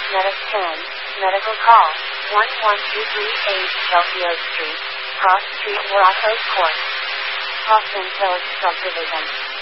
Mediscan, medical call, 11238 Tokyo Street, Cross Street, Morocco Court, Los Angeles Subdivision.